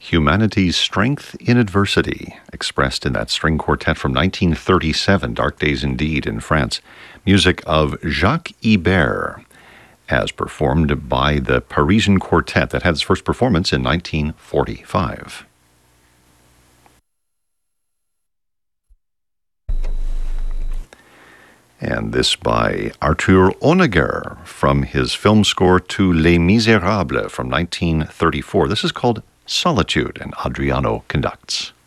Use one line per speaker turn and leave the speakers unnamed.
Humanity's Strength in Adversity, expressed in that string quartet from 1937, Dark Days Indeed, in France. Music of Jacques Ibert, as performed by the Parisian Quartet that had its first performance in 1945. And this by Arthur Honegger from his film score to Les Miserables from 1934. This is called Solitude, and Adriano conducts.